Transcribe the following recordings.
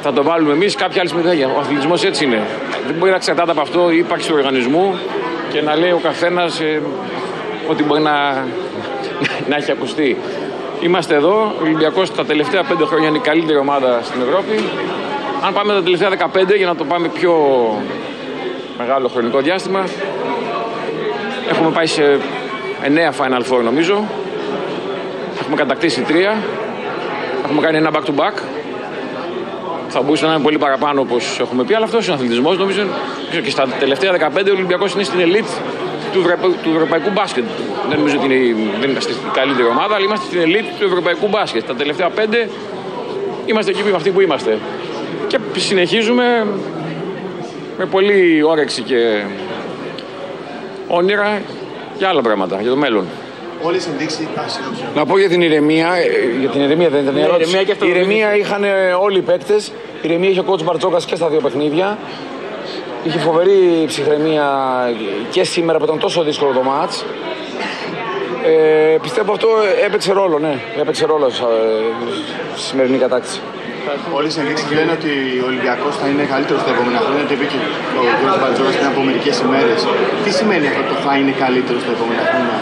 θα το βάλουμε εμείς, κάποιοι άλλοι συμμετέχουν. Ο αθλητισμός έτσι είναι. Δεν μπορεί να εξαρτάται από αυτό η ύπαρξη του οργανισμού και να λέει ο καθένας ότι μπορεί να έχει ακουστεί. Είμαστε εδώ. Ο Ολυμπιακός τα τελευταία 5 χρόνια είναι η καλύτερη ομάδα στην Ευρώπη. Αν πάμε τα τελευταία 15, για να το πάμε πιο μεγάλο χρονικό διάστημα, έχουμε πάει σε 9 Final Four νομίζω. Έχουμε κατακτήσει 3. Έχουμε κάνει ένα back-to-back. Θα μπορούσε να είναι πολύ παραπάνω όπως έχουμε πει, αλλά αυτός είναι ο αθλητισμός. Νομίζω και στα τελευταία 15 ο Ολυμπιακός είναι στην elite του ευρωπαϊκού μπάσκετ. Δεν νομίζω ότι δεν είμαστε στην καλύτερη ομάδα, αλλά είμαστε στην elite του ευρωπαϊκού μπάσκετ. Τα τελευταία 5 είμαστε εκεί που αυτοί που είμαστε. Και συνεχίζουμε με πολύ όρεξη και όνειρα για άλλα πράγματα, για το μέλλον. Όλες οι ενδείξεις. Να πω για την ηρεμία. Για την ηρεμία δεν ήταν η ερώτηση. Η ηρεμία είχαν όλοι οι παίκτες. Η ηρεμία είχε ο coach Μπαρτζόκας και στα 2 παιχνίδια. Είχε φοβερή ψυχραιμία και σήμερα που ήταν τόσο δύσκολο το μάτς. Πιστεύω αυτό έπαιξε ρόλο, ναι. Έπαιξε ρόλο στη σημερινή κατάκτηση. Όλες οι ενδείξεις λένε ότι ο Ολυμπιακός θα είναι καλύτερος στα επόμενα χρόνια. Το είπε και ο κ. Μπαρτζόκας πριν από μερικές ημέρες. Τι σημαίνει αυτό το θα είναι καλύτερος στα επόμενα χρόνια?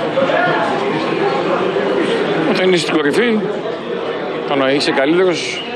Όταν είναι στην κορυφή, το να είσαι καλύτερος,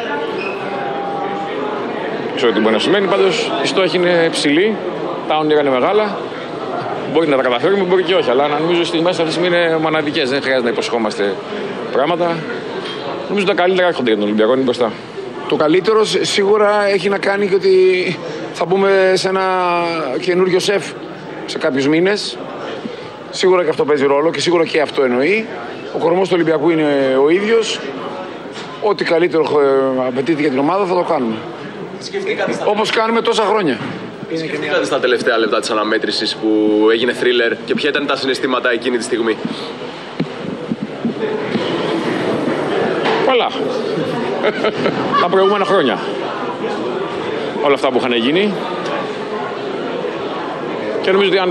ξέρω τι μπορεί να σημαίνει. Πάντως η στόχη είναι ψηλή, τα όνειρα είναι μεγάλα. Μπορεί να τα καταφέρουμε, μπορεί και όχι. Αλλά νομίζω ότι οι στιγμές αυτές είναι μοναδικές. Δεν χρειάζεται να υποσχόμαστε πράγματα. Νομίζω τα καλύτερα έρχονται για τον Ολυμπιακό, είναι μπροστά. Το καλύτερο σίγουρα έχει να κάνει και ότι θα μπούμε σε ένα καινούριο σεφ σε κάποιους μήνες. Σίγουρα και αυτό παίζει ρόλο και σίγουρα και αυτό εννοεί. Ο κορμός του Ολυμπιακού είναι ο ίδιος. Ό,τι καλύτερο απαιτείται για την ομάδα θα το κάνουμε. Όπως κάνουμε τόσα χρόνια. Σκεφτήκατε στα τελευταία λεπτά της αναμέτρησης που έγινε θρίλερ και ποια ήταν τα συναισθήματα εκείνη τη στιγμή? Πολλά. Τα προηγούμενα χρόνια. Όλα αυτά που είχαν γίνει. Και νομίζω ότι αν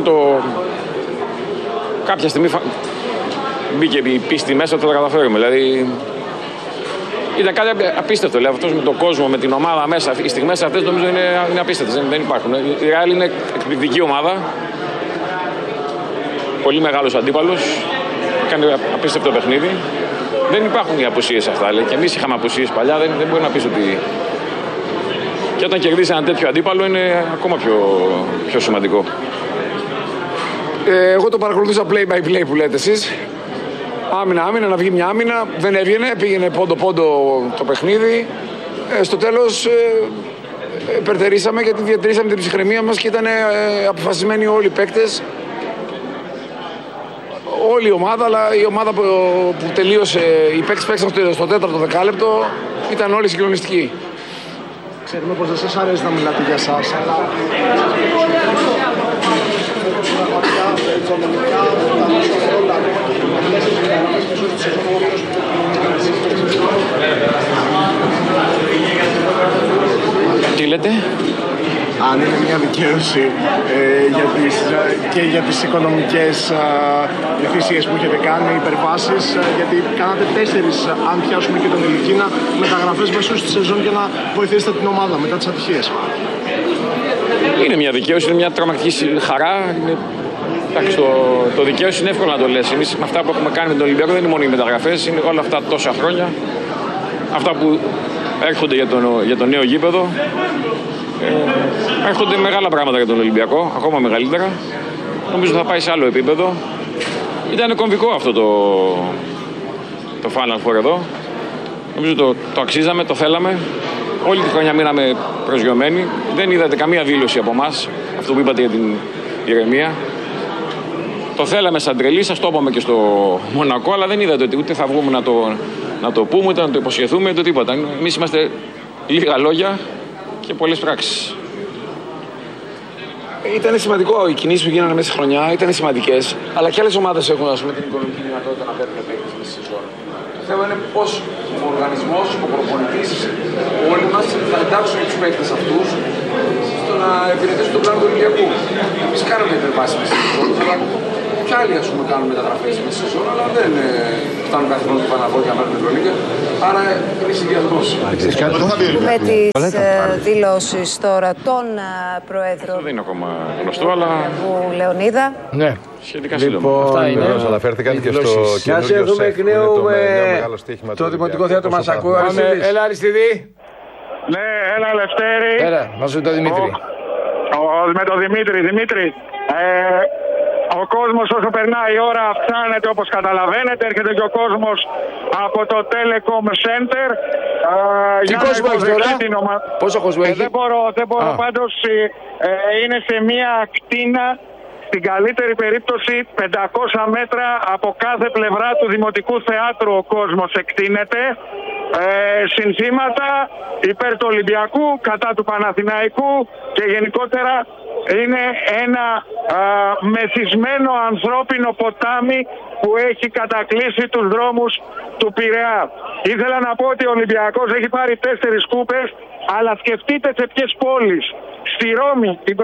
κάποια στιγμή μπήκε η πίστη μέσα, θα τα καταφέρουμε. Δηλαδή ήταν κάτι απίστευτο. Δηλαδή, αυτός με τον κόσμο, με την ομάδα μέσα, οι στιγμές αυτές νομίζω είναι απίστευτες. Δεν υπάρχουν. Η Real είναι εκπληκτική ομάδα. Πολύ μεγάλος αντίπαλος. Κάνει απίστευτο παιχνίδι. Δεν υπάρχουν οι απουσίες αυτά. Λέει. Και εμείς είχαμε απουσίες παλιά. Δεν μπορεί να πεις ότι. Και όταν κερδίσει ένα τέτοιο αντίπαλο είναι ακόμα πιο σημαντικό. Εγώ το παρακολουθούσα play by play που λέτε εσείς. Άμυνα, να βγει μια άμυνα. Δεν έβγαινε, πήγαινε πόντο-πόντο το παιχνίδι. Στο τέλος υπερτερήσαμε γιατί διατηρήσαμε την ψυχραιμία μας και ήταν αποφασισμένοι όλοι οι παίκτες. Όλη η ομάδα, αλλά η ομάδα που τελείωσε, οι παίκτες παίξαν στο 4ο δεκάλεπτο, ήταν όλοι συγκλονιστικοί. Ξέρουμε πως δεν σας αρέσει να μιλάτε για σας, αλλά Τι λέτε? αν είναι μια δικαίωση και για τις οικονομικές θυσίες που έχετε κάνει, υπερβάσεις, γιατί κάνατε 4, αν πιάσουμε και τον Ηλικίνα, μεταγραφές μέσω στη σεζόν για να βοηθήσετε την ομάδα μετά τις ατυχίες. Είναι μια δικαίωση, είναι μια τρομακτική χαρά. Εντάξει, το δικαίωση είναι εύκολο να το λες. Εμείς με αυτά που έχουμε κάνει με τον Ολυμπιακό δεν είναι μόνο οι μεταγραφές, είναι όλα αυτά τόσα χρόνια. Αυτά που έρχονται για το νέο γήπεδο. Έρχονται μεγάλα πράγματα για τον Ολυμπιακό, ακόμα μεγαλύτερα. Νομίζω θα πάει σε άλλο επίπεδο. Ήταν κομβικό αυτό το Final Four εδώ. Νομίζω το αξίζαμε, το θέλαμε. Όλη τη χρονιά μείναμε προσγειωμένοι. Δεν είδατε καμία δήλωση από εμάς, αυτό που είπατε για την ηρεμία. Το θέλαμε σαν τρελή, σας το είπαμε και στο Μονακό, αλλά δεν είδατε ότι ούτε θα βγούμε να το πούμε, ούτε να το υποσχεθούμε, ούτε τίποτα. Εμείς είμαστε λίγα λόγια και πολλές πράξεις. Ήταν σημαντικό, οι κινήσεις που γίνανε μέσα στη χρονιά ήταν σημαντικές, αλλά και άλλες ομάδες έχουν την οικονομική δυνατότητα να παίρνουν παίκτες μέσα στη σεζόν. Το θέμα είναι πώς ο οργανισμός, ο προπονητής, όλοι μας θα εντάξουμε τους παίκτες αυτούς στο να υπηρετήσουν τον πλάνο του Ολυμπιακού. Εμείς κάναμε υπερβάσεις μέσα στη σεζόν, αλλά και άλλοι κάνουν μεταγραφές μέσα στη σεζόν, αλλά δεν φτάνουν κάθε χρόνο στο Final Four για να πάρουν Ευρωλίγκα. Άρα είναι συνδυασμός. Με τις δηλώσεις τώρα των Προέδρων. Δεν είναι ακόμα γνωστό, αλλά. Του Λεωνίδα. Ναι. Σχετικά σύντομα. Αυτά είναι. Αναφέρθηκαν και στο καινούργιο σεφ, που είναι το μεγάλο στοίχημα το Δημοτικό Θέατρο μας ακούει. Έλα Αριστιδή. Ναι, έλα Λευτέρη. Έλα, μαζί με τον Δημήτρη. Με τον Δημήτρη. Ο κόσμος όσο περνάει η ώρα αυξάνεται, όπως καταλαβαίνετε. Έρχεται και ο κόσμος από το Telecom Center. Τι κόσμο έχει τώρα? Πόσο κόσμο έχει? Δεν μπορώ πάντως. Είναι σε μια κτίνα, στην καλύτερη περίπτωση 500 μέτρα από κάθε πλευρά του Δημοτικού Θεάτρου ο κόσμος εκτείνεται. Συνθήματα υπέρ του Ολυμπιακού, κατά του Παναθηναϊκού και γενικότερα είναι ένα μεθυσμένο ανθρώπινο ποτάμι που έχει κατακλείσει τους δρόμους του Πειραιά. Ήθελα να πω ότι ο Ολυμπιακός έχει πάρει 4 κούπες, αλλά σκεφτείτε σε ποιες πόλεις. Στη Ρώμη, την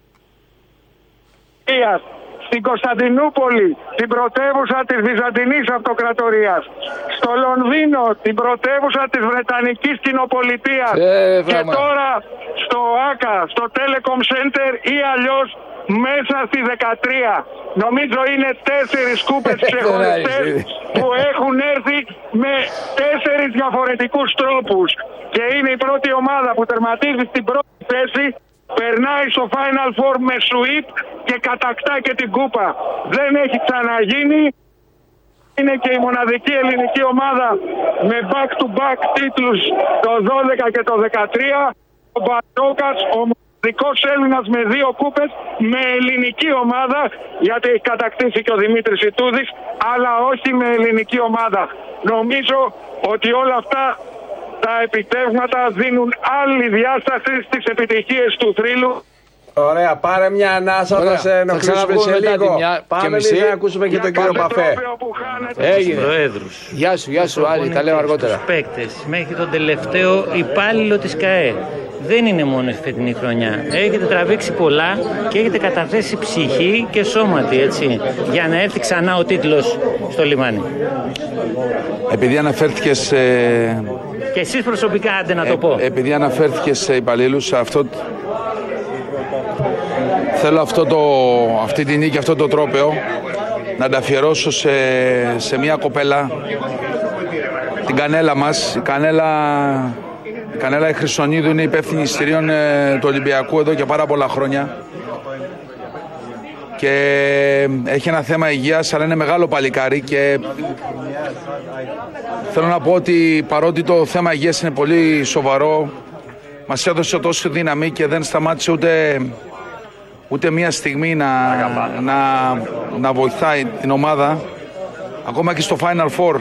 πρωτεύουσα, στην Κωνσταντινούπολη, την πρωτεύουσα της Βυζαντινής Αυτοκρατορίας, στο Λονδίνο, την πρωτεύουσα της Βρετανικής Κοινοπολιτείας και τώρα στο ΆΚΑ, στο Telecom Center ή αλλιώς μέσα στη 13. Νομίζω είναι 4 κούπες ξεχωριστές που έχουν έρθει με 4 διαφορετικούς τρόπους. Και είναι η πρώτη ομάδα που τερματίζει στην πρώτη θέση, περνάει στο Final Four με sweep και κατακτά και την κούπα. Δεν έχει ξαναγίνει. Είναι και η μοναδική ελληνική ομάδα με back-to-back τίτλους το 12 και το 13. Ο Μπαρόκας, ο μοναδικός Έλληνας με 2 κούπες με ελληνική ομάδα, γιατί έχει κατακτήσει και ο Δημήτρης Ιτούδης, αλλά όχι με ελληνική ομάδα. Νομίζω ότι όλα αυτά τα επιτεύγματα δίνουν άλλη διάσταση στις επιτυχίες του θρύλου. Ωραία, πάρε μια ανάσα, θα σε ενοχλήσουμε σε λίγο. Πάμε να ακούσουμε και τον κύριο Παφέ. Έγινε. Προέδρους. Γεια σου, Άλλη, τα λέω αργότερα. Τους παίκτες, μέχρι τον τελευταίο υπάλληλο της ΚΑΕ. Δεν είναι μόνο η φετινή χρονιά. Έχετε τραβήξει πολλά και έχετε καταθέσει ψυχή και σώματι, έτσι, για να έρθει ξανά ο τίτλος στο λιμάνι. Επειδή αναφέρθηκε σε... Και εσείς προσωπικά, άντε να το πω. Επειδή αναφέρθηκε σε υπαλλήλους, θέλω αυτή τη νίκη, αυτό το τρόπαιο να τα αφιερώσω σε μια κοπέλα, την Κανέλα μας. Η Κανέλα η Χρυσονίδου είναι υπεύθυνη εισιτηρίων του Ολυμπιακού εδώ και πάρα πολλά χρόνια και έχει ένα θέμα υγείας, αλλά είναι μεγάλο παλικάρι και θέλω να πω ότι παρότι το θέμα υγείας είναι πολύ σοβαρό, μας έδωσε τόσο δύναμη και δεν σταμάτησε ούτε μία στιγμή να βοηθάει την ομάδα, ακόμα και στο Final Four.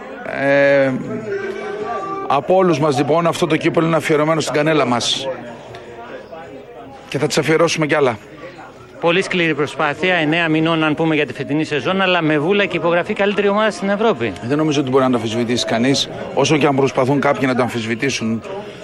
Από όλους μας λοιπόν αυτό το κύπελλο είναι αφιερωμένο στην Κανέλα μας και θα τις αφιερώσουμε κι άλλα. Πολύ σκληρή προσπάθεια, 9 μηνών αν πούμε για τη φετινή σεζόν, αλλά με βούλα και υπογραφή καλύτερη ομάδα στην Ευρώπη. Δεν νομίζω ότι μπορεί να το αμφισβητήσει κανείς, όσο και αν προσπαθούν κάποιοι να το αμφισβητήσουν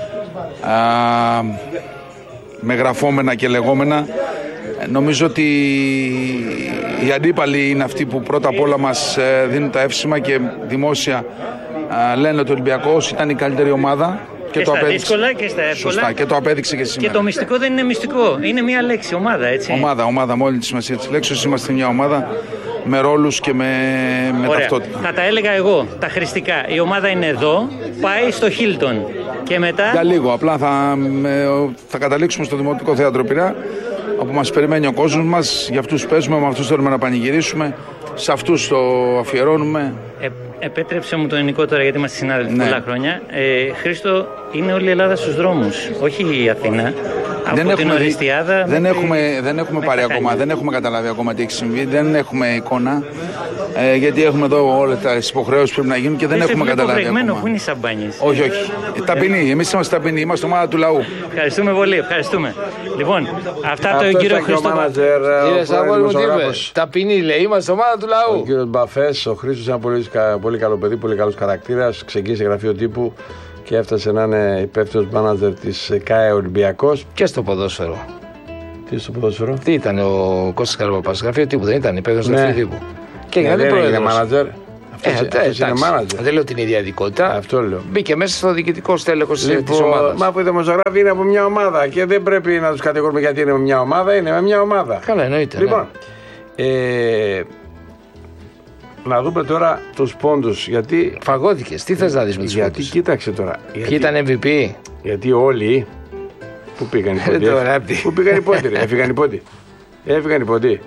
με γραφόμενα και λεγόμενα. Νομίζω ότι οι αντίπαλοι είναι αυτοί που πρώτα απ' όλα μας δίνουν τα εύσημα και δημόσια λένε ότι ο Ολυμπιακός ήταν η καλύτερη ομάδα. Και το στα δύσκολα και στα εύκολα. Σωστά, και το απέδειξε και σήμερα. Και το μυστικό δεν είναι μυστικό. Είναι μια λέξη, ομάδα, έτσι. Ομάδα, με όλη τη σημασία της λέξης. Είμαστε μια ομάδα με ρόλους και με ταυτότητα. Θα τα έλεγα εγώ, τα χρηστικά. Η ομάδα είναι εδώ, πάει στο Χίλτον. Και μετά. Για λίγο, απλά θα καταλήξουμε στο Δημοτικό Θέατρο Πειραιά, όπου μας περιμένει ο κόσμος μας. Για αυτούς παίζουμε, με αυτούς θέλουμε να πανηγυρίσουμε. Σε αυτούς το αφιερώνουμε. Επέτρεψε μου το ελληνικό τώρα, γιατί είμαστε συνάδελφοι πολλά χρόνια. Χρήστο, είναι όλη η Ελλάδα στους δρόμους, όχι η Αθήνα. Από την Οριστιάδα. Δεν έχουμε πάρει ακόμα, δεν έχουμε καταλάβει ακόμα τι έχει συμβεί, δεν έχουμε εικόνα. Γιατί έχουμε εδώ όλες τις υποχρεώσεις που πρέπει να γίνουν και δεν έχουμε καταλάβει ακόμα. Πού είναι οι σαμπάνιες? Όχι. Ταπεινοί, εμείς είμαστε ταπεινοί, είμαστε ομάδα του λαού. Ευχαριστούμε πολύ, ευχαριστούμε. Λοιπόν, αυτά το κύριο Χρήστο. Ταπεινοί λέει, είμαστε ομάδα του λαού. Ο κύριος Μπαφές, ο Χρήστος είναι πολύ καλό παιδί, πολύ καλός χαρακτήρας. Ξεκίνησε γραφείο τύπου και έφτασε να είναι υπεύθυνος μάνατζερ της ΚΑΕ Ολυμπιακός. Και στο ποδόσφαιρο. Τι στο ποδόσφαιρο. Τι ήταν ο Κώστας Καραπαπάς, γραφείο τύπου δεν ήταν, υπεύθυνος του τύπου. Και έγινε πρόεδρος. Μάνατζερ. Αυτός είναι μάνατζερ. Δεν λέω την ίδια ειδικότητα. Αυτό λέω. Μπήκε μέσα στο διοικητικό στέλεχος της ομάδας. Μα που οι δημοσιογράφοι είναι από μια ομάδα και δεν πρέπει να τους κατηγορούμε γιατί είναι με μια ομάδα, είναι με μια ομάδα. Καλά, εννοείται. Λοιπόν, να δούμε τώρα τους πόντους. Γιατί. Φαγώθηκες, τι θες να δεις με τους πόντους. Γιατί κοίταξε τώρα. Ποιοι ήταν MVP. Γιατί όλοι. Πού πήγαν οι πόντοι. Πού πήγαν οι πόντοι, έφυγαν οι πόντοι.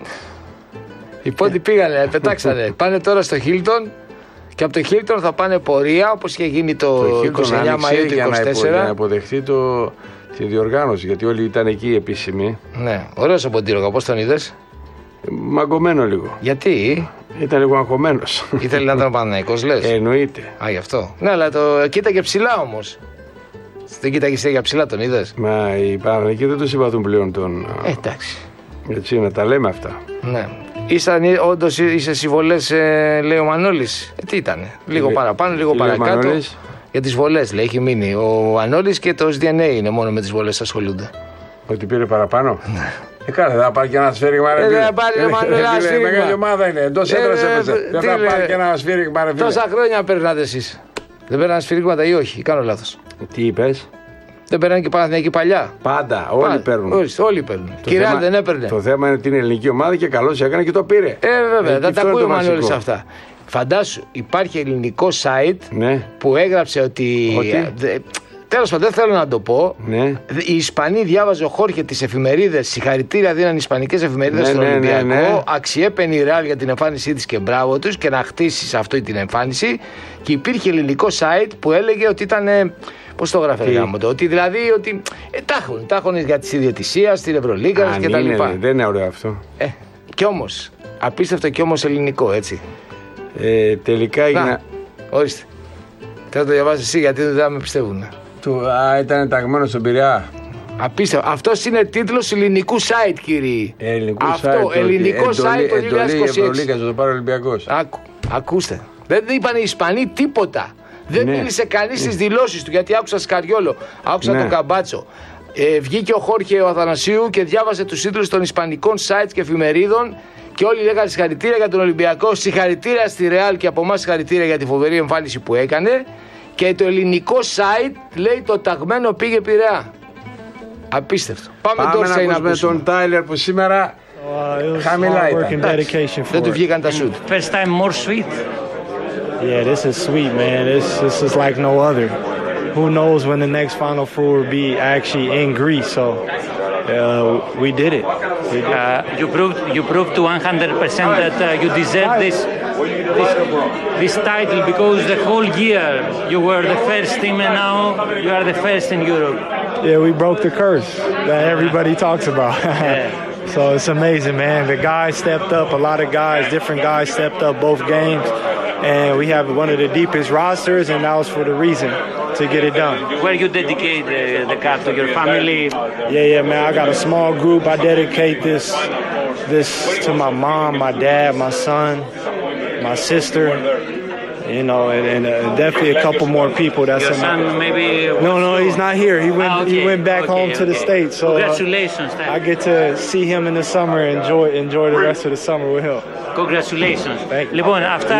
Οι πόντοι πήγανε, πετάξανε. Πάνε τώρα στο Χίλτον και από το Χίλτον θα πάνε πορεία όπως είχε γίνει το 29 Μαΐου του 24. Για να υποδεχθεί τη διοργάνωση, γιατί όλοι ήταν εκεί επίσημοι. Ναι, ωραίος ο Ποντήρογα, πώς τον είδες. Μαγκωμένο λίγο. Γιατί? Ήταν λίγο αγχωμένος. Ήθελε να ήταν Παναθηναϊκός, λες. Εννοείται. Α, γι' αυτό. Ναι, αλλά το κοίταγε ψηλά όμως. Δεν κοίταγε για ψηλά, τον είδες. Μα οι Παναθηναϊκοί δεν τους συμπαθούν πλέον τον. Εντάξει. Έτσι, να τα λέμε αυτά. Ναι. Όντως είσαι συμβολές, λέει ο Μανώλης. Τι ήτανε. Λίγο παραπάνω, λίγο παρακάτω. Για τις βολές, λέει, έχει μείνει. Ο Μανώλης και το SDNA είναι μόνο με τις βολές ασχολούνται. Ότι πήρε παραπάνω. Καλά, δεν θα πάρει και ένα σφύριγμα. Δεν θα πάρει ένα σφύριγμα. Μεγάλη ομάδα είναι. Εντός έδρας έπαιζε. Δεν θα πάρει και ένα σφύριγμα. Τόσα χρόνια περνάτε εσείς. Δεν παίρνανε σφύριγματα ή όχι, κάνω λάθος. Τι είπες. Δεν παίρνανε και Παναθηναϊκοί παλιά. Πάντα, όλοι παίρνουν. Όλοι παίρνουν. Κυρία δεν έπαιρνε. Το θέμα είναι ότι είναι ελληνική ομάδα και καλώς έκανε και το πήρε. Βέβαια, δεν τα ακούει ο Μανώλης αυτά. Φαντάσου, υπάρχει ελληνικό site που έγραψε ότι. Τέλος πάντων, δεν θέλω να το πω. Ναι. Οι Ισπανοί, διάβαζε ο Χόρχε τις εφημερίδες. Συγχαρητήρια δίναν οι ισπανικές εφημερίδες στον Ολυμπιακό. Ναι. Αξιέπαινε η Ρεάλ για την εμφάνισή της και μπράβο τους και να χτίσει αυτή την εμφάνιση. Και υπήρχε ελληνικό site που έλεγε ότι ήταν. Πώς το γράφει το, ότι δηλαδή ότι τάχουν για τη διαιτησία, στην Ευρωλίγκα κτλ. Δεν είναι ωραίο αυτό. Κι όμως, απίστευτο κι όμως ελληνικό, έτσι. Τελικά έγινε. Ορίστε. Θέλω να το διαβάσεις εσύ γιατί δεν θα με πιστεύουν. Ήταν ταγμένο στον Πειραιά. Απίστευτο. Αυτός είναι τίτλος ελληνικού site, κύριοι. Ελληνικό site το 2026. Ευρωλίγκα, το πάρει ο Ολυμπιακός. Ακούστε. Δεν είπαν οι Ισπανοί τίποτα. Δεν μίλησε κανείς στις δηλώσεις του, γιατί άκουσα Σκαριόλο, άκουσα τον Καμπάτσο. Βγήκε ο Χόρχε ο Αθανασίου και διάβασε τους τίτλους των ισπανικών sites και εφημερίδων και όλοι λέγανε συγχαρητήρια για τον Ολυμπιακό, συγχαρητήρια στη Ρεάλ και από εμάς συγχαρητήρια για τη φοβερή εμφάνιση που έκανε. Και το ελληνικό site λέει το ταγμένο πήγε Πειραιά. Απίστευτο. Πάμε τώρα να ακούσουμε τον Τάιλερ που σήμερα χαμηλά ήταν. Δεν του βγήκαν τα σουτ. First time more sweet. Yeah, this is sweet, man. This is like no other. Who knows when the next Final Four will be actually in Greece? So we did it. You proved to 100% that you deserve this title because the whole year you were the first team and now you are the first in Europe. Yeah, we broke the curse that everybody talks about. So it's amazing, man. The guys stepped up. A lot of guys, different guys stepped up both games. And we have one of the deepest rosters, and that was for the reason to get it done. Where you dedicate the cup to your family? Yeah, man. I got a small group. I dedicate this to my mom, my dad, my son, my sister. You know, and definitely a couple more people. That's your son, maybe. No, he's not here. He went back home to the States. So congratulations. I get to see him in the summer and enjoy the rest of the summer with him. Congratulations. Λοιπόν, αυτά.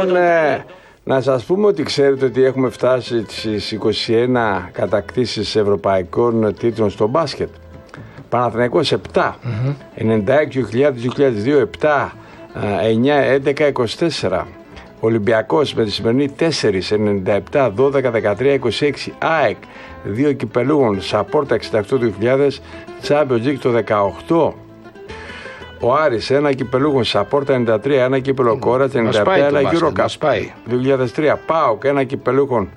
Να σας πούμε ότι ξέρετε ότι έχουμε φτάσει στις 21 κατακτήσεις ευρωπαϊκών τίτλων στο μπάσκετ. Παναθηναϊκός 7, 96 2002, 7, 9, 11, 24. Ολυμπιακός με τη σημερινή 4, 97, 12, 13, 26. ΑΕΚ 2 κυπελούγων, Σαπόρτα 68 2000, Champions League το 18. Ο Άρης 1 κυπελούγων, Σαπόρτα 93, 1 κύπελο Κόρας 97, 1 Eurocup 2003. ΠΑΟΚ 1 κυπελούγων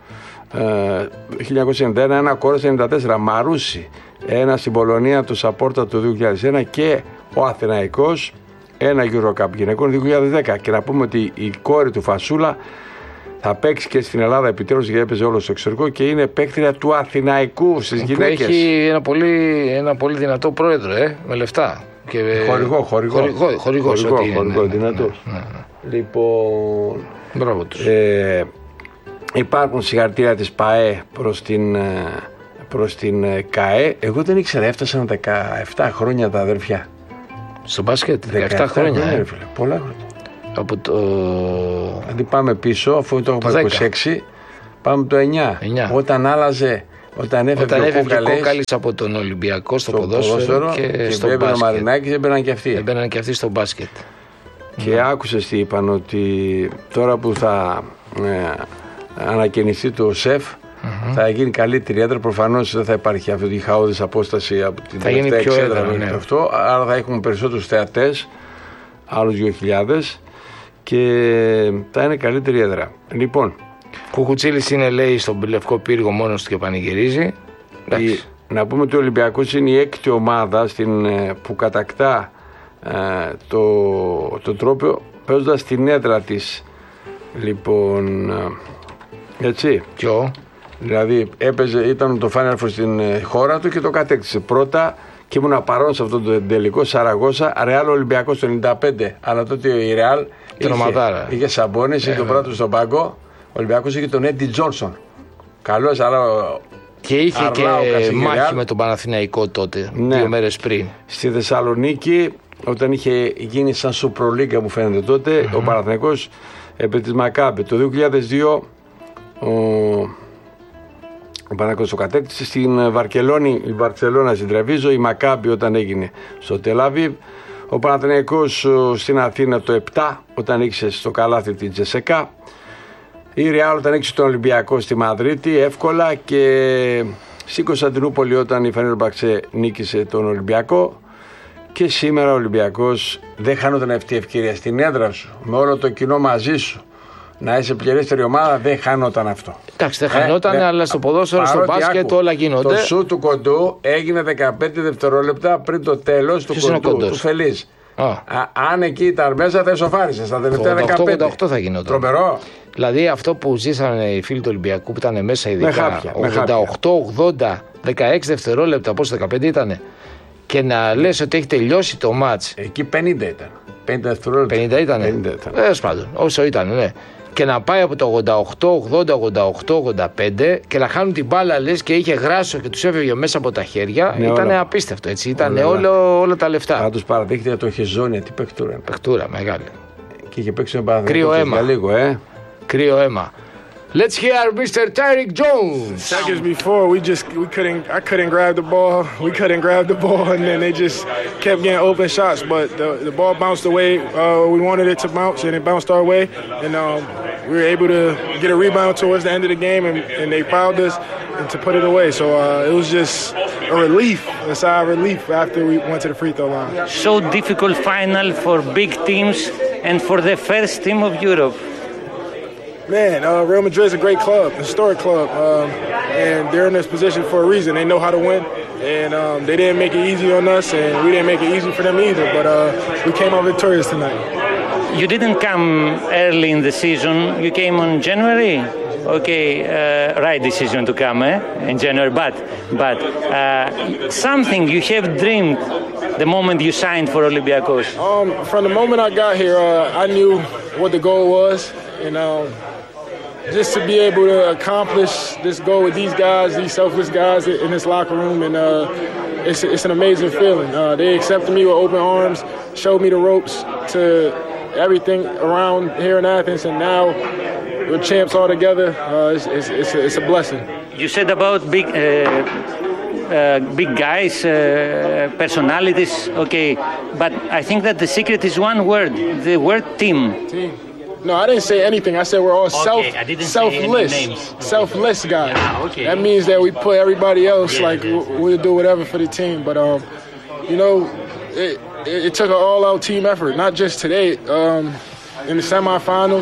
1991, 1 Κόρας 94. Μαρούσι 1 στην Πολωνία του Σαπόρτα το 2001 και ο Αθηναϊκός 1 Eurocup γυναικών 2010. Και να πούμε ότι η κόρη του Φασούλα θα παίξει και στην Ελλάδα επιτέλους, γιατί έπαιζε όλο στο εξωτερικό και είναι παίκτρια του Αθηναϊκού στις γυναίκες. Έχει ένα πολύ δυνατό πρόεδρο, με λεφτά. Και χορηγό, δυνατός. Λοιπόν, μπράβο τους. Υπάρχουν συγχαρητήρια της ΠΑΕ προς την προς την ΚΑΕ. Εγώ δεν ήξερα, έφτασαν 17 χρόνια τα αδερφιά. Στο μπάσκετ, 17 χρόνια. Φίλε, πολλά χρόνια. Από το... Δηλαδή πάμε πίσω, αφού το έχουμε 26, πάμε το 9. Όταν άλλαζε, όταν έφευγε ο Κόκαλης από τον Ολυμπιακό στο ποδόσφαιρο και στο μπάσκετ. Ο Μαρινάκης, έμπαιναν και αυτοί. Έμπαιναν και αυτοί στο μπάσκετ. Και άκουσες τι είπαν, ότι τώρα που θα ανακαινιστεί το ΣΕΦ, θα γίνει καλύτερη έδρα. Προφανώς δεν θα υπάρχει αυτή η χαόδης απόσταση από την τελευταία εξέδρα. Αυτό, άρα θα έχουμε περισσότερους θεατές, άλλους 2.000, και θα είναι καλύτερη έδρα. Λοιπόν, Κουκουτσίλης είναι, λέει, στον Λευκό Πύργο μόνος του και πανηγυρίζει. Να πούμε ότι ο Ολυμπιακός είναι η 6η ομάδα που κατακτά το τρόπαιο παίζοντας την έδρα της. Λοιπόν, έτσι. Ποιο? Δηλαδή ήταν το Final Four στην χώρα του και το κατέκτησε πρώτα και ήμουν παρόν σε αυτό το τελικό. Σαραγώσα, Ρεάλ Ολυμπιακός το 95. Αλλά τότε η Ρεάλ είχε Σαμπόνες, είχε τον πρώτο στον πάγκο. Ο Ολυμπιακός είχε τον Έντι Τζόνσον. Καλός, αλλά. Και είχε και μάχη με τον Παναθηναϊκό τότε, 2 μέρες πριν. Στη Θεσσαλονίκη, όταν είχε γίνει σαν Σουπρολίγκα, μου φαίνεται τότε, ο Παναθηναϊκός επί της Μακάμπη. Το 2002 ο Παναθηναϊκός το κατέκτησε. Στην Βαρκελόνη, η Βαρκελόνα στην Τρεβίζο, η Μακάμπη όταν έγινε στο Τελάβιβ. Ο Παναθηναϊκός στην Αθήνα το 7 όταν νίκησε στο καλάθι την Τζεσεκά. Η Ρεάλ όταν νίκησε τον Ολυμπιακό στη Μαδρίτη εύκολα, και στην Κωνσταντινούπολη όταν η Φενέρμπαξε νίκησε τον Ολυμπιακό. Και σήμερα ο Ολυμπιακός δεν χάνονταν αυτή η ευκαιρία στην έδρα σου, με όλο το κοινό μαζί σου, να είσαι πληρέστερη ομάδα, δεν χάνονταν αυτό. Εντάξει, δεν χάνονταν, αλλά στο ποδόσφαιρο, στο μπάσκετ όλα γίνονται. Το σου του κοντού έγινε 15 δευτερόλεπτα πριν το τέλος του κοντού, του Φελής. Αν εκεί ήταν μέσα, θα εσωφάρισε στα τελευταία 15. 88 θα γινόταν. Τρομερό. Δηλαδή αυτό που ζήσανε οι φίλοι του Ολυμπιακού που ήταν μέσα, ειδικά 88-80, 16 δευτερόλεπτα, πόσο 15 ήτανε, και να λες ότι έχει τελειώσει το μάτς. Εκεί 50 ήταν. 50 δευτερόλεπτα. 50 ήταν. Τέλος πάντων, όσο ήταν, ναι. Και να πάει από το 88, 80, 88, 85 και να χάνουν την μπάλα, λες, και είχε γράσο και τους έφευγε μέσα από τα χέρια. Ναι, ήταν απίστευτο, έτσι. Ήταν όλα τα λεφτά. Θα τους παραδείχτε το Χεζόνια, τι παιχτούρα. Παιχτούρα, μεγάλη. Και είχε παίξει ένα κρύο αίμα. Λίγο, κρύο αίμα. Let's hear Mr. Tyreek Jones. Seconds before, I couldn't grab the ball, and then they just kept getting open shots. But the ball bounced the way we wanted it to bounce, and it bounced our way. And we were able to get a rebound towards the end of the game, and they fouled us and to put it away. So it was just a sigh of relief after we went to the free throw line. So difficult final for big teams and for the first team of Europe. Man, Real Madrid is a great club, historic club, and they're in this position for a reason. They know how to win, and they didn't make it easy on us, and we didn't make it easy for them either, but we came out victorious tonight. You didn't come early in the season. You came on January? Okay, right decision to come in January, but something you have dreamed the moment you signed for Olympiacos. From the moment I got here, I knew what the goal was, and just to be able to accomplish this goal with these guys, these selfless guys in this locker room, and it's an amazing feeling. They accepted me with open arms, showed me the ropes to everything around here in Athens, and now we're champs all together. It's a blessing. You said about big guys, personalities, okay, but I think that the secret is one word, the word team. Team. No, I didn't say anything. I said we're all selfless guys. Okay. That means that we put everybody else, we'll do whatever for the team. But, it took an all-out team effort, not just today. In the semifinals,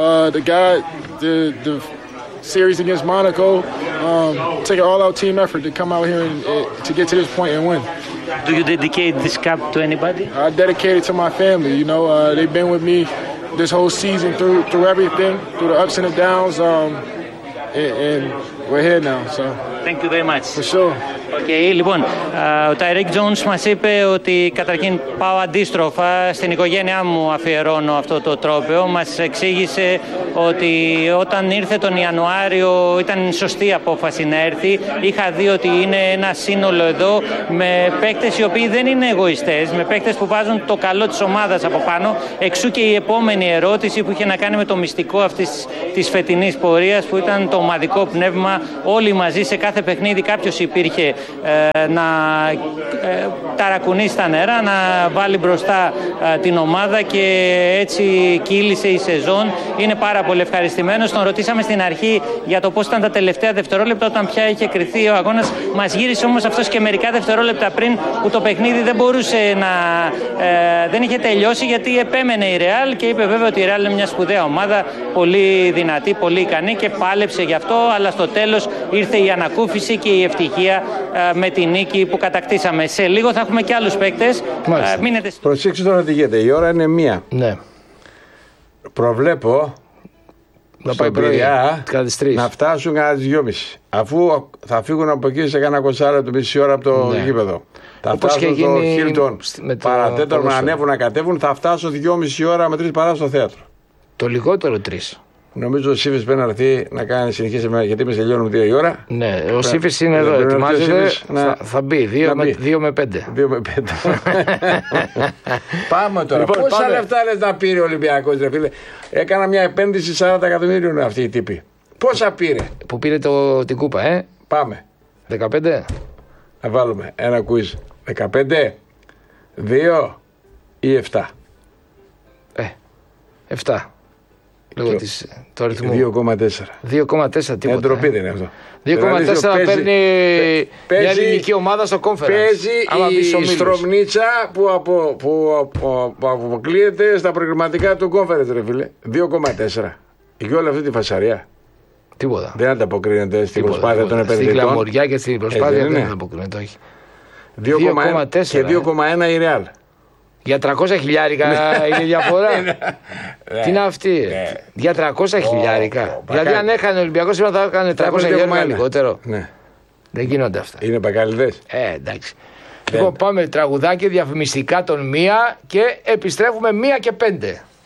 the series against Monaco, took an all-out team effort to come out here and to get to this point and win. Do you dedicate this cup to anybody? I dedicate it to my family. They've been with me this whole season through everything, through the ups and the downs, and we're here now. So Thank you very much. Okay, λοιπόν, ο Tyreek Jones μας είπε ότι καταρχήν πάω αντίστροφα, στην οικογένειά μου αφιερώνω αυτό το τρόπαιο. Μας εξήγησε ότι όταν ήρθε τον Ιανουάριο ήταν σωστή απόφαση να έρθει. Είχα δει ότι είναι ένα σύνολο εδώ με παίκτες οι οποίοι δεν είναι εγωιστές, με παίκτες που βάζουν το καλό της ομάδας από πάνω. Εξού και η επόμενη ερώτηση που είχε να κάνει με το μυστικό αυτής της φετινής πορείας, που ήταν το ομαδικό πνεύμα. Όλοι μαζί σε κάθε παιχνίδι κάποιος υπήρχε να ταρακουνήσει τα νερά, να βάλει μπροστά την ομάδα, και έτσι κύλησε η σεζόν. Είναι πάρα πολύ ευχαριστημένος. Τον ρωτήσαμε στην αρχή για το πώς ήταν τα τελευταία δευτερόλεπτα όταν πια είχε κριθεί ο αγώνας. Μας γύρισε όμως αυτός και μερικά δευτερόλεπτα πριν, που το παιχνίδι δεν μπορούσε να δεν είχε τελειώσει, γιατί επέμενε η Real, και είπε βέβαια ότι η Real είναι μια σπουδαία ομάδα, πολύ δυνατή, πολύ ικανή, και πάλεψε γι' αυτό, αλλά στο τέλος ήρθε η ανακούφιση και η ευτυχία με τη νίκη που κατακτήσαμε. Σε λίγο θα έχουμε και άλλους παίκτες. Προσέξτε τώρα τι γίνεται. Η ώρα είναι 1. Ναι. Προβλέπω να πάει Πειραιά να φτάσουν κατά τις 2.30. Αφού θα φύγουν από εκεί σε κάνα 20 μισή ώρα από το γήπεδο. Θα φτάσουν στο Χίλτον παρατέταρτο να ανέβουν, να κατέβουν. Θα φτάσουν 2.30 ώρα με 3 παρά στο θέατρο. Το λιγότερο 3. Νομίζω ο Σύφης πρέπει να έρθει να κάνει συνεχίσει, γιατί εμείς τελειώνουμε 2 η ώρα. Ναι, ο Σύφης είναι εδώ, ετοιμάζεται, θα μπει 2 με 5. 2 με 5. Πάμε τώρα. Λοιπόν, πόσα λεφτά λες να πήρε ο Ολυμπιακός, ρε φίλε? Έκανα μια επένδυση 40 εκατομμύριων αυτή η τύπη. Πόσα πήρε? Που πήρε την κούπα, Πάμε. 15. Να βάλουμε ένα quiz. 15, 2 ή 7? 7. Λόγω του αριθμού. 2,4. 2,4 τίποτα. Εντροπή δεν είναι αυτό. 2,4 παίρνει μια ελληνική ομάδα στο conference. Παίζει η Στρομνίτσα που αποκλείεται στα προγραμματικά του conference, ρε φίλε. 2,4. Για όλη αυτή τη φασαρία. Τίποτα. Δεν ανταποκρίνεται στην προσπάθεια των επενδυτών. Στην κλαμωριά και στην προσπάθεια δεν ανταποκρίνεται, όχι. 2,1 και 2,1 η Real. Για 300 χιλιάρικα είναι διαφορά. Τι είναι αυτή? Για 300 χιλιάρικα. Δηλαδή αν έχανε ο Ολυμπιακός σήμερα θα έκανε 300 χιλιάρικα λιγότερο. Δεν γίνονται αυτά. Είναι πακαλιδές. Εντάξει. Λοιπόν, πάμε τραγουδάκι διαφημιστικά των 1 και επιστρέφουμε 1 και 5.